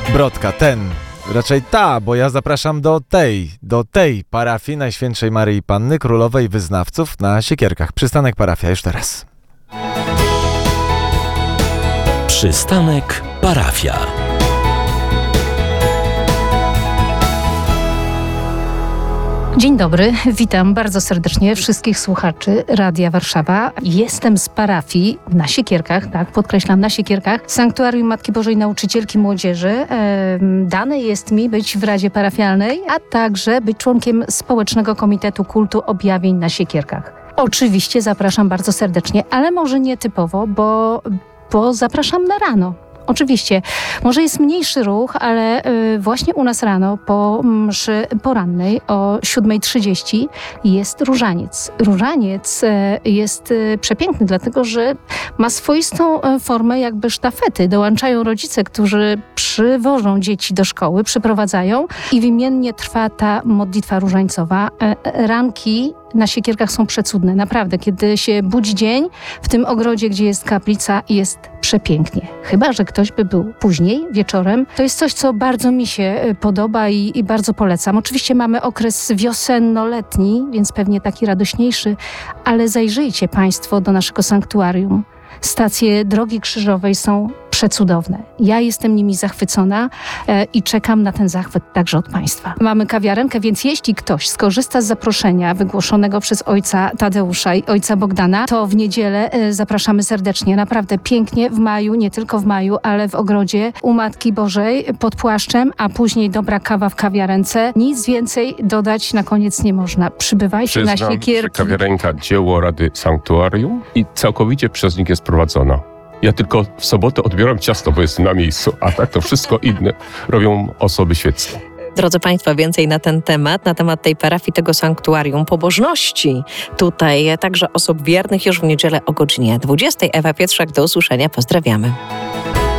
Brodka, raczej ta, bo ja zapraszam do tej parafii Najświętszej Maryi Panny, Królowej Wyznawców na Siekierkach. Przystanek parafia już teraz. Przystanek parafia. Dzień dobry, witam bardzo serdecznie wszystkich słuchaczy Radia Warszawa. Jestem z parafii na Siekierkach, tak, podkreślam, na Siekierkach, Sanktuarium Matki Bożej Nauczycielki Młodzieży. Dane jest mi być w Radzie Parafialnej, a także być członkiem Społecznego Komitetu Kultu Objawień na Siekierkach. Oczywiście zapraszam bardzo serdecznie, ale może nie typowo, bo zapraszam na rano. Oczywiście, może jest mniejszy ruch, ale właśnie u nas rano po mszy porannej o 7:30 jest różaniec. Różaniec jest przepiękny, dlatego że ma swoistą formę jakby sztafety. Dołączają rodzice, którzy przywożą dzieci do szkoły, przyprowadzają i wymiennie trwa ta modlitwa różańcowa. Ranki na Siekierkach są przecudne, naprawdę. Kiedy się budzi dzień, w tym ogrodzie, gdzie jest kaplica, jest przepięknie. Chyba że ktoś by był później, wieczorem. To jest coś, co bardzo mi się podoba i bardzo polecam. Oczywiście mamy okres wiosenno-letni, więc pewnie taki radośniejszy, ale zajrzyjcie Państwo do naszego sanktuarium. Stacje Drogi Krzyżowej są przecudowne. Ja jestem nimi zachwycona i czekam na ten zachwyt także od Państwa. Mamy kawiarenkę, więc jeśli ktoś skorzysta z zaproszenia wygłoszonego przez ojca Tadeusza i ojca Bogdana, to w niedzielę zapraszamy serdecznie. Naprawdę pięknie w maju, nie tylko w maju, ale w ogrodzie u Matki Bożej pod płaszczem, a później dobra kawa w kawiarence. Nic więcej dodać na koniec nie można. Przybywajcie na Siekierki. Kawiarenka dzieło Rady Sanktuarium i całkowicie przez nich jest prowadzona. Ja tylko w sobotę odbieram ciasto, bo jestem na miejscu, a tak to wszystko inne robią osoby świeckie. Drodzy Państwo, więcej na ten temat, na temat tej parafii, tego sanktuarium, pobożności tutaj, także osób wiernych już w niedzielę o godzinie 20. Ewa Pietrzak, do usłyszenia, pozdrawiamy.